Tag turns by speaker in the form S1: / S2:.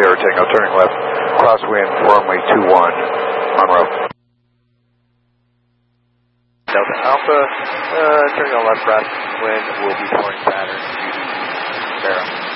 S1: Sierra Tango, turning left, crosswind, runway 21, Monroe.
S2: Delta Alpha, turning on left, crosswind, will be pouring Saturn to Sarah.